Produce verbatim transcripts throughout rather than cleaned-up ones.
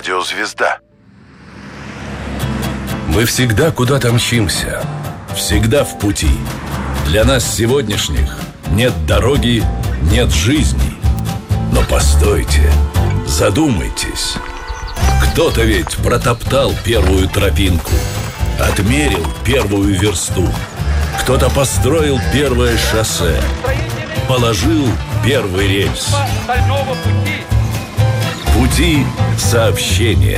радиозвезда. Мы всегда куда-то мчимся, всегда в пути. Для нас сегодняшних нет дороги, нет жизни. Но постойте, задумайтесь. Кто-то ведь протоптал первую тропинку, отмерил первую версту. Кто-то построил первое шоссе, положил первый рельс. Пути сообщения.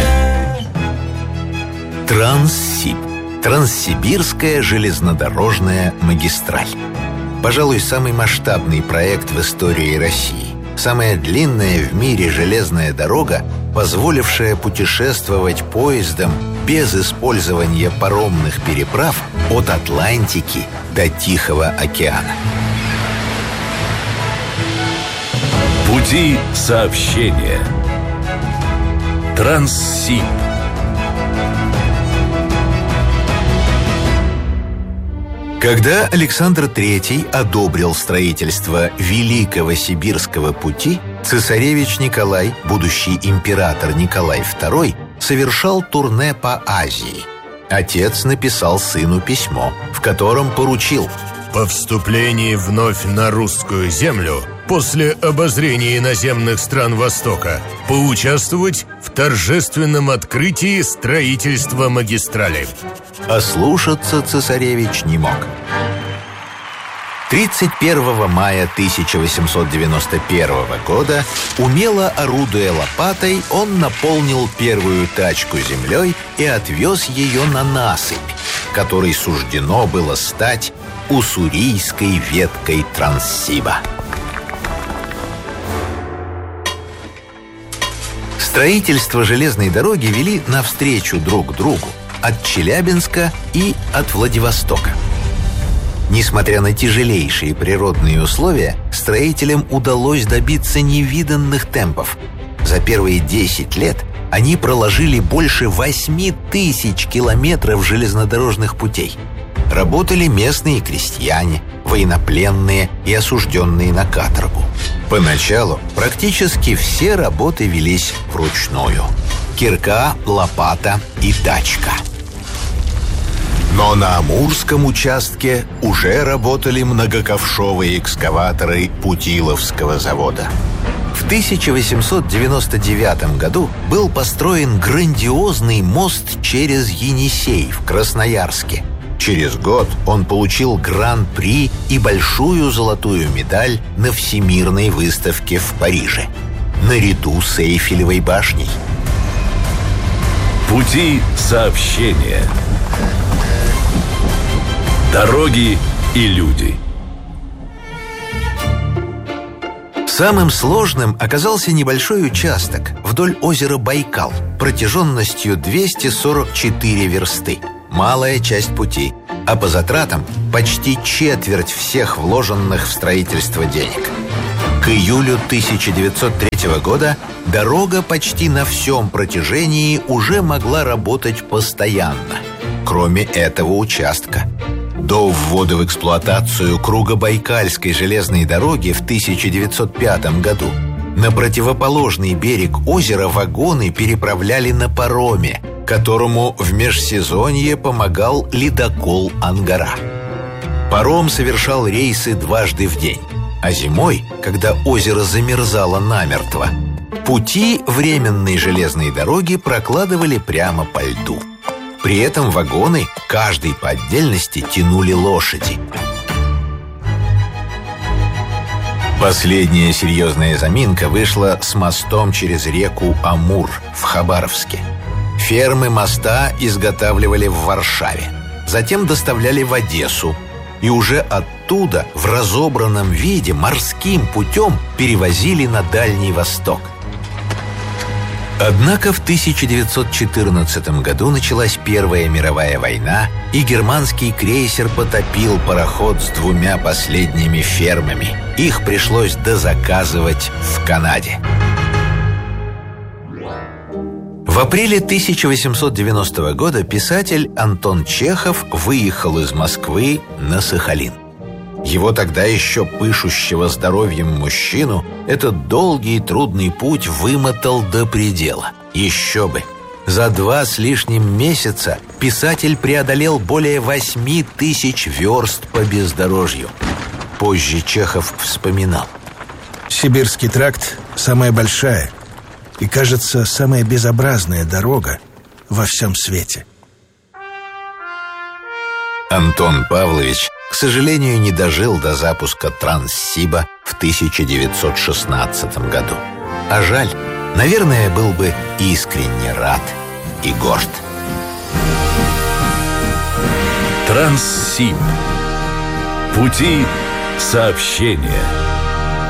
Транссиб. Транссибирская железнодорожная магистраль. Пожалуй, самый масштабный проект в истории России. Самая длинная в мире железная дорога, позволившая путешествовать поездом без использования паромных переправ от Атлантики до Тихого океана. Пути сообщения. Транссиб. Когда Александр Третий одобрил строительство Великого Сибирского пути, цесаревич Николай, будущий император Николай Второй, совершал турне по Азии. Отец написал сыну письмо, в котором поручил: по вступлении вновь на русскую землю, после обозрения иноземных стран Востока, поучаствовать в торжественном открытии строительства магистрали. Ослушаться цесаревич не мог. тридцать первого мая тысяча восемьсот девяносто первого года, умело орудуя лопатой, он наполнил первую тачку землей и отвез ее на насыпь, которой суждено было стать уссурийской веткой Транссиба. Строительство железной дороги вели навстречу друг другу от Челябинска и от Владивостока. Несмотря на тяжелейшие природные условия, строителям удалось добиться невиданных темпов. За первые десять лет они проложили больше восьми тысяч километров железнодорожных путей. Работали местные крестьяне, военнопленные и осужденные на каторгу. Поначалу практически все работы велись вручную. Кирка, лопата и тачка. Но на Амурском участке уже работали многоковшовые экскаваторы Путиловского завода. В тысяча восемьсот девяносто девятом году был построен грандиозный мост через Енисей в Красноярске. Через год он получил гран-при и большую золотую медаль на Всемирной выставке в Париже, наряду с Эйфелевой башней. Пути сообщения. Дороги и люди. Самым сложным оказался небольшой участок вдоль озера Байкал протяженностью двести сорок четыре версты. Малая часть пути, а по затратам почти четверть всех вложенных в строительство денег. К июлю тысяча девятьсот третьего года дорога почти на всем протяжении уже могла работать постоянно, кроме этого участка. До ввода в эксплуатацию Кругобайкальской железной дороги в тысяча девятьсот пятом году на противоположный берег озера вагоны переправляли на пароме, которому в межсезонье помогал ледокол «Ангара». Паром совершал рейсы дважды в день, а зимой, когда озеро замерзало намертво, пути временной железной дороги прокладывали прямо по льду. При этом вагоны, каждый по отдельности, тянули лошади. Последняя серьезная заминка вышла с мостом через реку Амур в Хабаровске. Фермы моста изготавливали в Варшаве, затем доставляли в Одессу и уже оттуда в разобранном виде морским путем перевозили на Дальний Восток. Однако в тысяча девятьсот четырнадцатом году началась Первая мировая война, и германский крейсер потопил пароход с двумя последними фермами. Их пришлось дозаказывать в Канаде. В апреле тысяча восемьсот девяностого года писатель Антон Чехов выехал из Москвы на Сахалин. Его тогда еще пышущего здоровьем мужчину этот долгий и трудный путь вымотал до предела. Еще бы! За два с лишним месяца писатель преодолел более восьми тысяч верст по бездорожью. Позже Чехов вспоминал: Сибирский тракт – самая большая и, кажется, самая безобразная дорога во всем свете. Антон Павлович, к сожалению, не дожил до запуска Транссиба в тысяча девятьсот шестнадцатом году. А жаль, наверное, был бы искренне рад и горд. Транссиб. Пути сообщения.